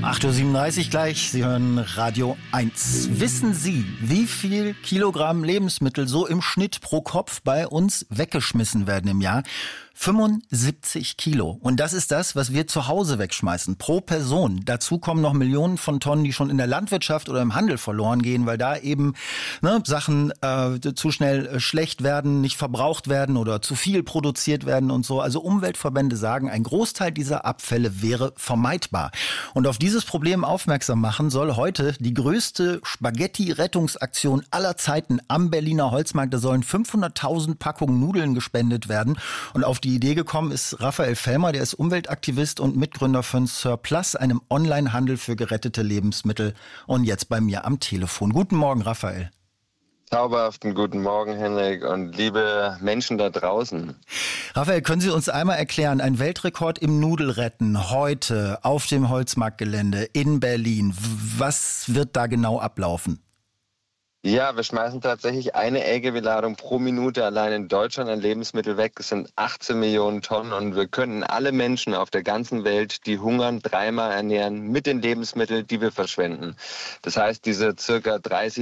8:37 Uhr gleich, Sie hören Radio 1. Wissen Sie, wie viel Kilogramm Lebensmittel so im Schnitt pro Kopf bei uns weggeschmissen werden im Jahr? 75 Kilo. Und das ist das, was wir zu Hause wegschmeißen, pro Person. Dazu kommen noch Millionen von Tonnen, die schon in der Landwirtschaft oder im Handel verloren gehen, weil da eben Sachen zu schnell schlecht werden, nicht verbraucht werden oder zu viel produziert werden und so. Also Umweltverbände sagen, ein Großteil dieser Abfälle wäre vermeidbar. Und auf dieses Problem aufmerksam machen soll heute die größte Spaghetti-Rettungsaktion aller Zeiten am Berliner Holzmarkt. Da sollen 500.000 Packungen Nudeln gespendet werden. Und auf die Idee gekommen ist Raphael Fellmer, der ist Umweltaktivist und Mitgründer von Surplus, einem Onlinehandel für gerettete Lebensmittel. Und jetzt bei mir am Telefon. Guten Morgen, Raphael. Zauberhaften guten Morgen, Henrik, und liebe Menschen da draußen. Raphael, können Sie uns einmal erklären, ein Weltrekord im Nudelretten heute auf dem Holzmarktgelände in Berlin. Was wird da genau ablaufen? Ja, wir schmeißen tatsächlich eine LKW-Ladung pro Minute allein in Deutschland an Lebensmittel weg. Das sind 18 Millionen Tonnen und wir könnten alle Menschen auf der ganzen Welt, die hungern, dreimal ernähren mit den Lebensmitteln, die wir verschwenden. Das heißt, diese circa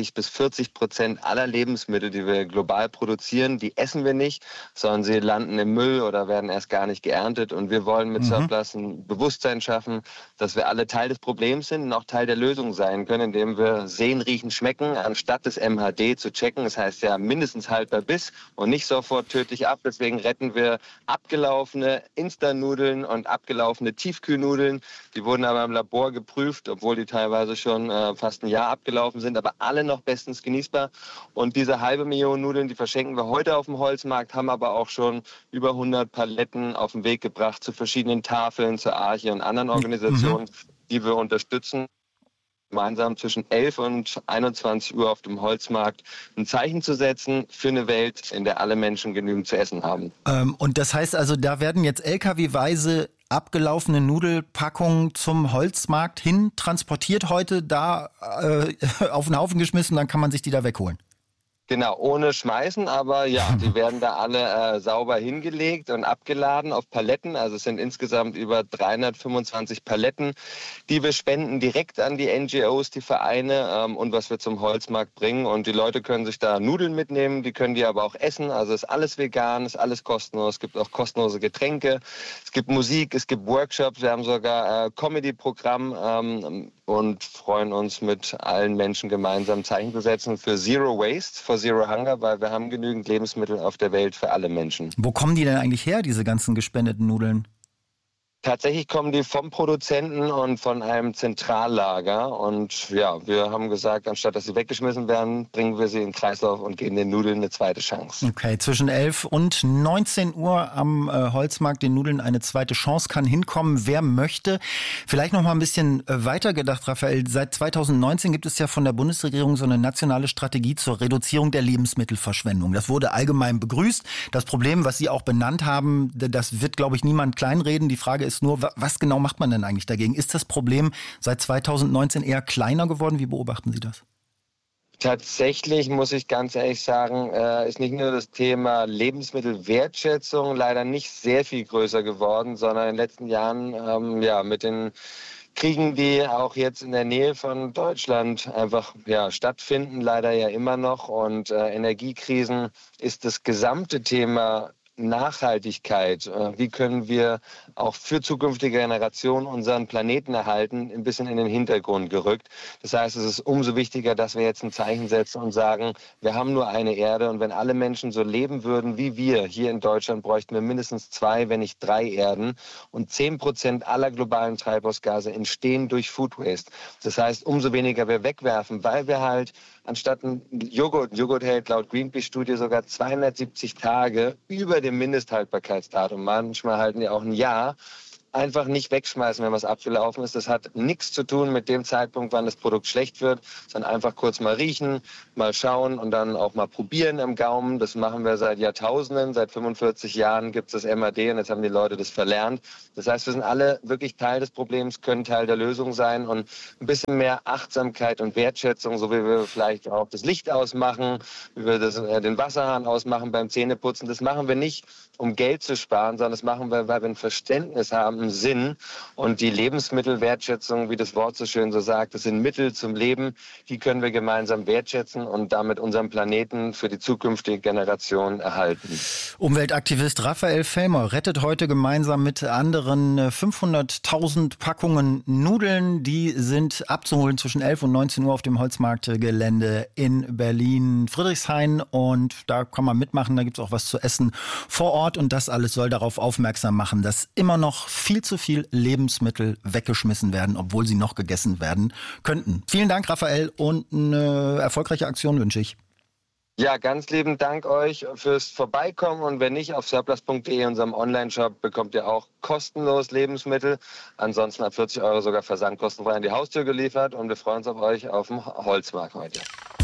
30-40% aller Lebensmittel, die wir global produzieren, die essen wir nicht, sondern sie landen im Müll oder werden erst gar nicht geerntet. Und wir wollen mit Surplus ein Bewusstsein schaffen, dass wir alle Teil des Problems sind und auch Teil der Lösung sein können, indem wir sehen, riechen, schmecken, anstatt des MHD zu checken. Das heißt ja mindestens haltbar bis und nicht sofort tödlich ab. Deswegen retten wir abgelaufene Instant-Nudeln und abgelaufene Tiefkühlnudeln. Die wurden aber im Labor geprüft, obwohl die teilweise schon fast ein Jahr abgelaufen sind, aber alle noch bestens genießbar. Und diese 500.000 Nudeln, die verschenken wir heute auf dem Holzmarkt, haben aber auch schon über 100 Paletten auf den Weg gebracht zu verschiedenen Tafeln, zur Arche und anderen Organisationen, die wir unterstützen. Gemeinsam zwischen 11 und 21 Uhr auf dem Holzmarkt ein Zeichen zu setzen für eine Welt, in der alle Menschen genügend zu essen haben. Und das heißt also, da werden jetzt LKW-weise abgelaufene Nudelpackungen zum Holzmarkt hin transportiert heute, da auf den Haufen geschmissen, dann kann man sich die da wegholen. Genau, ohne Schmeißen, aber ja, die werden da alle sauber hingelegt und abgeladen auf Paletten. Also es sind insgesamt über 325 Paletten, die wir spenden direkt an die NGOs, die Vereine und was wir zum Holzmarkt bringen. Und die Leute können sich da Nudeln mitnehmen, die können die aber auch essen. Also ist alles vegan, ist alles kostenlos. Es gibt auch kostenlose Getränke, es gibt Musik, es gibt Workshops. Wir haben sogar Comedy-Programm und freuen uns mit allen Menschen gemeinsam Zeichen zu setzen für Zero Waste, for Zero Hunger, weil wir haben genügend Lebensmittel auf der Welt für alle Menschen. Wo kommen die denn eigentlich her, diese ganzen gespendeten Nudeln? Tatsächlich kommen die vom Produzenten und von einem Zentrallager. Und ja, wir haben gesagt, anstatt dass sie weggeschmissen werden, bringen wir sie in den Kreislauf und geben den Nudeln eine zweite Chance. Okay, zwischen 11 und 19 Uhr am Holzmarkt den Nudeln eine zweite Chance kann hinkommen, wer möchte. Vielleicht noch mal ein bisschen weiter gedacht, Raphael. Seit 2019 gibt es ja von der Bundesregierung so eine nationale Strategie zur Reduzierung der Lebensmittelverschwendung. Das wurde allgemein begrüßt. Das Problem, was Sie auch benannt haben, das wird, glaube ich, niemand kleinreden. Die Frage ist nur, was genau macht man denn eigentlich dagegen? Ist das Problem seit 2019 eher kleiner geworden? Wie beobachten Sie das? Tatsächlich muss ich ganz ehrlich sagen, ist nicht nur das Thema Lebensmittelwertschätzung leider nicht sehr viel größer geworden, sondern in den letzten Jahren mit den Kriegen, die auch jetzt in der Nähe von Deutschland einfach stattfinden, leider ja immer noch. Und Energiekrisen ist das gesamte Thema Nachhaltigkeit, wie können wir auch für zukünftige Generationen unseren Planeten erhalten, ein bisschen in den Hintergrund gerückt. Das heißt, es ist umso wichtiger, dass wir jetzt ein Zeichen setzen und sagen, wir haben nur eine Erde und wenn alle Menschen so leben würden wie wir hier in Deutschland, bräuchten wir mindestens 2, wenn nicht 3 Erden und 10% aller globalen Treibhausgase entstehen durch Food Waste. Das heißt, umso weniger wir wegwerfen, weil wir halt anstatt ein Joghurt hält laut Greenpeace-Studie sogar 270 Tage über dem Mindesthaltbarkeitsdatum. Manchmal halten die auch ein Jahr. Einfach nicht wegschmeißen, wenn was abgelaufen ist. Das hat nichts zu tun mit dem Zeitpunkt, wann das Produkt schlecht wird, sondern einfach kurz mal riechen, mal schauen und dann auch mal probieren im Gaumen. Das machen wir seit Jahrtausenden. Seit 45 Jahren gibt es das MAD und jetzt haben die Leute das verlernt. Das heißt, wir sind alle wirklich Teil des Problems, können Teil der Lösung sein und ein bisschen mehr Achtsamkeit und Wertschätzung, so wie wir vielleicht auch das Licht ausmachen, wie wir den Wasserhahn ausmachen beim Zähneputzen. Das machen wir nicht, um Geld zu sparen, sondern das machen wir, weil wir ein Verständnis haben, bestimmten Sinn. Und die Lebensmittelwertschätzung, wie das Wort so schön so sagt, das sind Mittel zum Leben, die können wir gemeinsam wertschätzen und damit unseren Planeten für die zukünftige Generation erhalten. Umweltaktivist Raphael Fellmer rettet heute gemeinsam mit anderen 500.000 Packungen Nudeln. Die sind abzuholen zwischen 11 und 19 Uhr auf dem Holzmarktgelände in Berlin-Friedrichshain. Und da kann man mitmachen, da gibt es auch was zu essen vor Ort. Und das alles soll darauf aufmerksam machen, dass immer noch viel zu viel Lebensmittel weggeschmissen werden, obwohl sie noch gegessen werden könnten. Vielen Dank, Raphael, und eine erfolgreiche Aktion wünsche ich. Ja, ganz lieben Dank euch fürs Vorbeikommen. Und wenn nicht, auf surplus.de, unserem Online-Shop, bekommt ihr auch kostenlos Lebensmittel. Ansonsten ab 40 € sogar versandkostenfrei an die Haustür geliefert. Und wir freuen uns auf euch auf dem Holzmarkt heute.